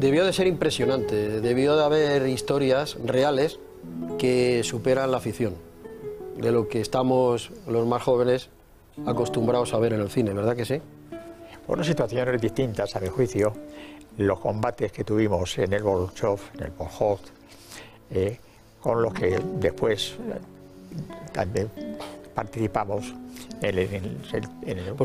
Debió de ser impresionante, debió de haber historias reales que superan la ficción, de lo que estamos los más jóvenes acostumbrados a ver en el cine, ¿verdad que sí? Fueron situaciones distintas, a mi juicio, los combates que tuvimos en el Bolshoi, en el Bolshoi, con los que después también participamos en el